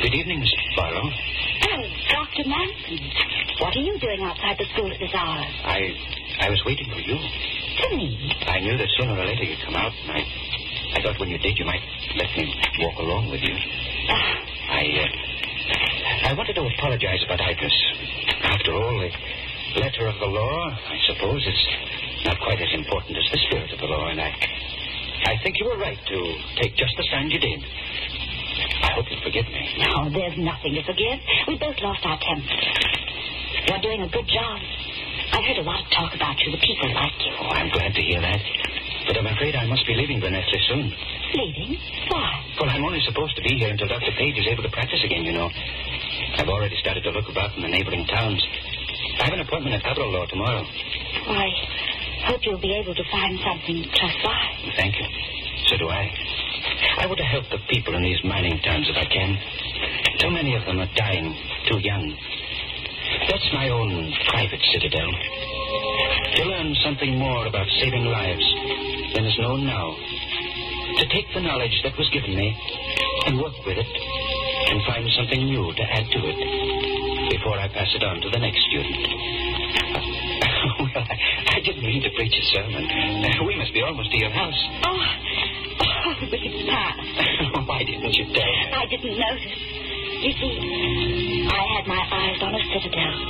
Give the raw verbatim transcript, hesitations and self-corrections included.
Good evening, Miss Barlow. Oh, Doctor Manson. What are you doing outside the school at this hour? I I was waiting for you. For me? I knew that sooner or later you'd come out, and I, I thought when you did, you might let me walk along with you. Ah. I, uh, I wanted to apologize about Idris. After all, the letter of the law, I suppose, is not quite as important as the spirit of the law, and I, I think you were right to take just the stand you did. I hope you forgive me. No, there's nothing to forgive. We both lost our temper. You're doing a good job. I've heard a lot of talk about you. The people like you. Oh, I'm glad to hear that. But I'm afraid I must be leaving Burnethley soon. Leaving? Why? Well, I'm only supposed to be here until Doctor Page is able to practice again, you know. I've already started to look about in the neighboring towns. I have an appointment at Aberlour tomorrow. I hope you'll be able to find something close by. Thank you. So do I. I want to help the people in these mining towns if I can. Too many of them are dying too young. That's my own private citadel. To learn something more about saving lives than is known now. To take the knowledge that was given me and work with it and find something new to add to it before I pass it on to the next student. Well, I, I didn't mean to preach a sermon. We must be almost to your house. Oh, oh but it's past. Why didn't you tell me? I didn't notice. You see, I had my eyes on a citadel.